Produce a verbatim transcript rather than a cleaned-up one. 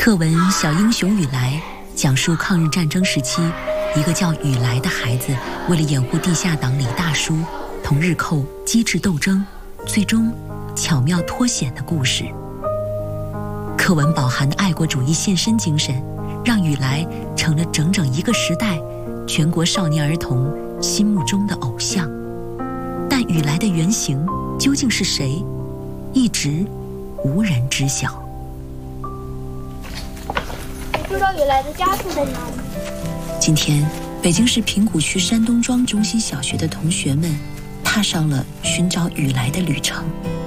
课文《小英雄雨来》讲述抗日战争时期，一个叫雨来的孩子为了掩护地下党李大叔，同日寇机智斗争，最终巧妙脱险的故事。课文饱含的爱国主义献身精神，让雨来成了整整一个时代全国少年儿童心目中的偶像。但雨来的原型究竟是谁，一直无人知晓。 知道雨来的家住在哪里？ 今天，北京市平谷区山东庄中心小学的同学们踏上了寻找雨来的旅程。